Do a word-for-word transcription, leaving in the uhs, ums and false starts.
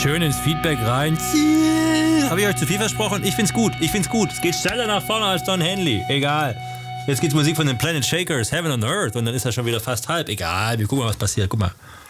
schön ins Feedback rein. Habe ich euch zu viel versprochen? Ich find's gut, ich find's gut. Es geht schneller nach vorne als Don Henley. Egal. Jetzt geht's Musik von den Planet Shakers, Heaven on Earth. Und dann ist er schon wieder fast halb. Egal, wir gucken mal, was passiert. Guck mal.